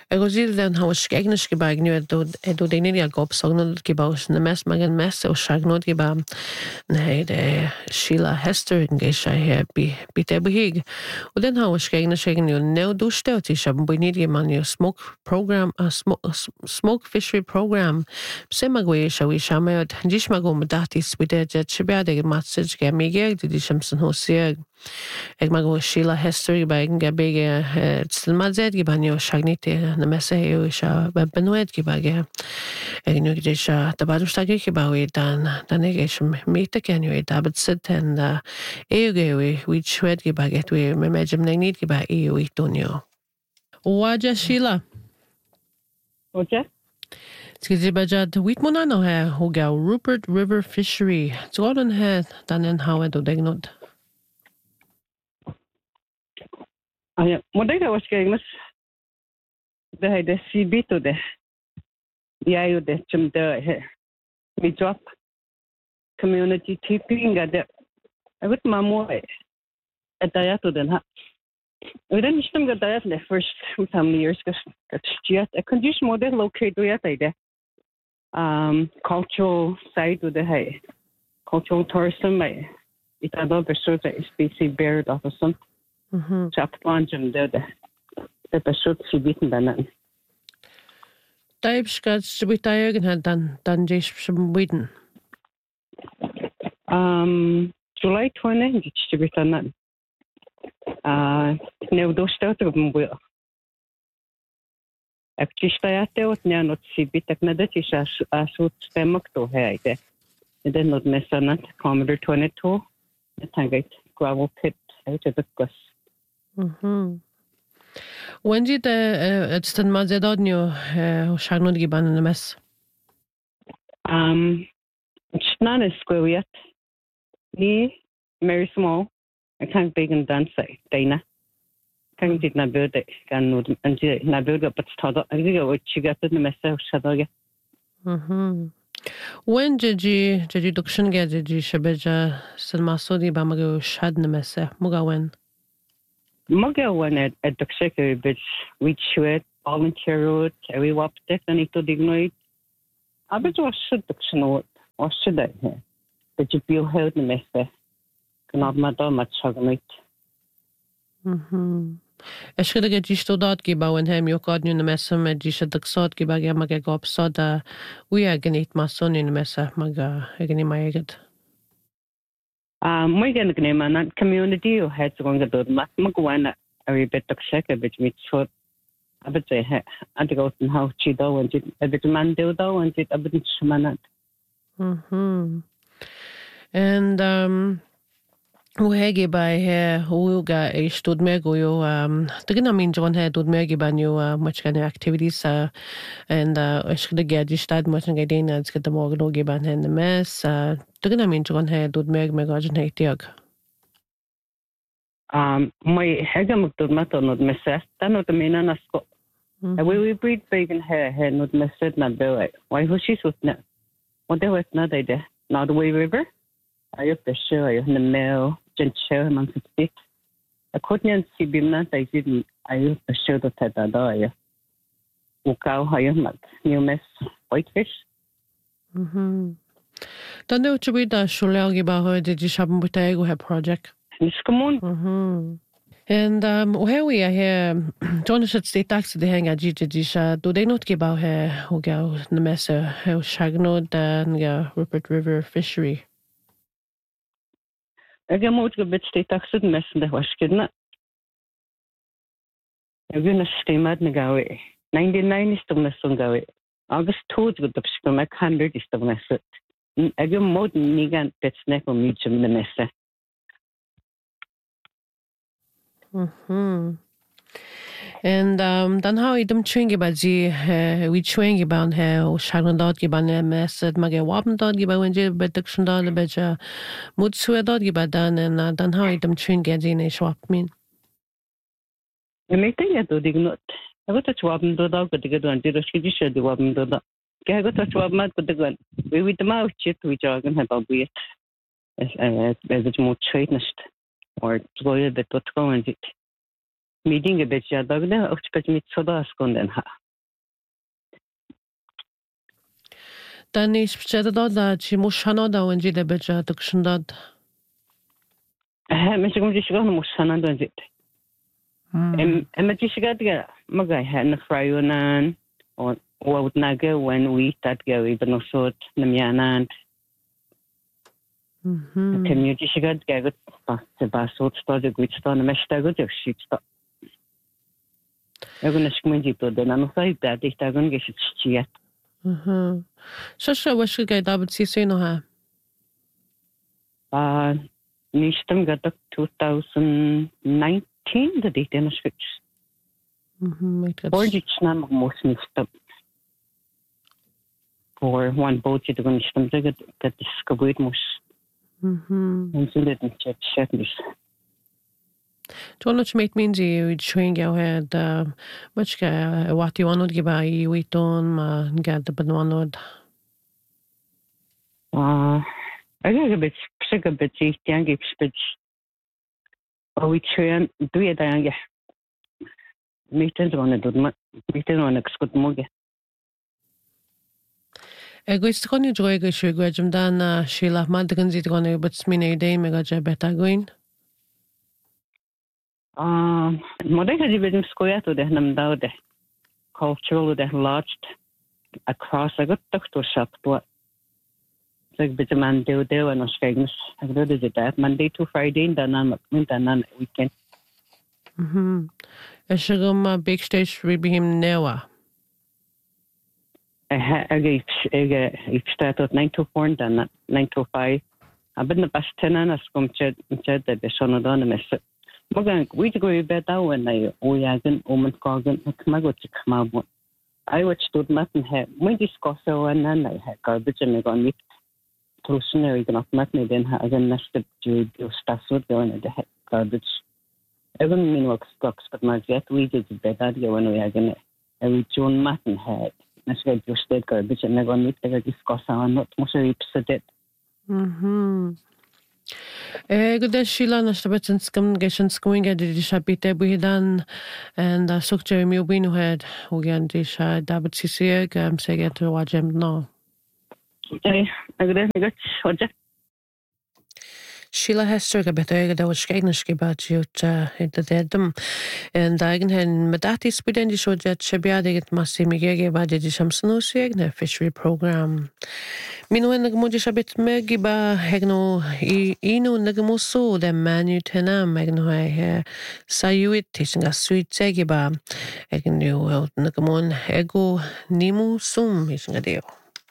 Agus í den ha skeignes gebag nu do déine a gop sognod gebá na mes me an mes ó seagnod gebá na de Sheila Hester in géis se he bit e behig. Og den ha skeignes segen jo ne dústeltí se buinidi man jo smoke fishery program sem a goé se vi se me dis ma go me dati spide jet se bead ag mat ge mé geag di sem san ho sieg. Ag ma go Sheila Hester ba ge bege stil ma zed ge ban jo shagnite na messe jo se benoed ge bage. Ag nu ge se da badsta ge ge ba dan eg sem mete ken jo da sit en ge we shred ge baget we me mejem na nit ge ba eu itonio. Waja Sheila. Oja? Ski bajad witmona no he ho ga Rupert River Fishery. Zolen he dan en how do degnod. Ja, modega was gegens. De hij de sibito de. Ja, jo de chum de he. We drop community tipping de. I would mamo at dayato den ha. We didn't stem get that the first family years got just a condition model located there. Cultural side of the hay. Cultural tourism it another sort of species bird of some. Chapter one the pursuit she beaten than. Types got to be tired had done just some widen. July 20 it's to be done. Ne dostat gum bu. Akçistayate ot ne not sibitak na dat is asut stemak to hayde. Den not mesanat Commodore 22 tangait gravel pit out of the gus. When did it's den mazedonio shagnod giban na mes? It's not a square yet. Ni very small. I can't big and dance Dana. Can't did na bird can no and na bird but start I think what she got in the message shadow. When did you duction get did you shabeja san masodi bamago shad na messe muga when at the secretary but we should volunteer road we walked and it to dignoid. I bet was should duction or should I here. But you feel held the messe. Not matter much chocolate. Es skulle get just dort gebauen hem jo god nu na messe med dis at sort gebag ja mag go så da we are genit ma son in messe mag egni my eget. My gan community who had going to do mat magwana a bit of check a bit with short a bit and go to how chi do and a bit man do and it a bit shamanat. And Hoe hege bij hoega is tot mergo yo tegena min John he tot mergi ban yo much kind of activities and is de ge stad much ngai den as get the morgen no ge ban hen the mess tegena min John he tot merg me gajen he tiag my hegam tot mato not messa tano to mina nasko we breed bacon hair not messa na be why who she sut na what they was na de now the way river I have to show you in the mail, just show him on the stick. I couldn't see him that I didn't. I have to show the tada doya. Ukau hayam new mess whitefish. Dan no to read that shulel about did you shop with the project? It's come on. And where we are here, Jonathan State Tax the hang at Gigi do they not give out here who go the messer how shagnod and Rupert River Fishery? Jeg må ikke bli stedet akkurat nesten det vaskene. Jeg vil næste med gawe. 99 står næsten gawe. August 2 det opskriver mig 100 står næsten. Jeg må nigan det snack om mycket med næste. And dan how idum chwingi ba ji we chwingi ban he o sharon dot gi ban mesed mage wabn dot gi ba wenje beduction dot le beja mut su dot gi ba dan and dan how idum chwingi ji ne swap min. Jeg mente jeg to dignot. Jeg got to wabn dot da ko diga don tiro ski ji de wabn dot da. Jeg got to wabn mat ko diga. We with the mouth chit we jagen ha ba buet. Es det mot trainest or goje det tot going it. meeting a bit ja dagda och spet mit soda skonden ha. Dan is da ci mushana da wenji de beja tukshundad. Men så kommer det sig nog sanna då det. Men det sig att maga han frayunan och naga when we start go even no sort namyanan. Kan ju det sig att gå fast bara så stad gå stad mest gå det shit stad. Jag kunde skmma dit då den annan sida där det där gången det shit. Så vad ska jag da se no ha. Nistam got 2019 the date in a switch. Or did snam most nistam. For one boat to go nistam that discovered most. And so that chat this. Don't make means you train your head much what you want to give a wheat on get the banana. I got a bit sick a bit young speech. Oh, we train do it. I meetings on a good meeting on a good mug. Egoist con you joy go sugar jum dan Sheila Madgan zit gonna but smine day mega jabeta going. Modern has been square to the Namda cultural that lodged across a good doctor shop to like bit of man do and us famous. I really did that Monday to Friday and then weekend. A sugar big stage be him newa. I started 9 to 4 and then 9 to 5. I've been the past 10 and I've come to the son of the mess. Magan, we go better when I oyagan, omen cogan, magotic mabo. I watched to mutton head. When discuss and then I had garbage and I got meat. Closer, enough mutton, then I then nested to stuff with going at the head garbage. I wouldn't mean what stocks, but my yet we did better when we are going to every June mutton head. Let's get your state garbage and I got meat to discuss on not most upset. Good Sheila Nastabatan scum geshan scoing at the Shabite Buhidan and Sok Jeremy Win head again Disha David Sisiak say get to watch him now. I got Sheila Hester ga better that was skagnish about you in the deadum and Dagen hen Madati spiden di show jet Shabiade get Massimigege by the Shamsano Signe fishery program. Minuan nagmodi shabit megiba hegno inu nagmoso de manu tena megno he sayuit tisinga sweet segiba egnu nagmon ego nimu sum isinga deo.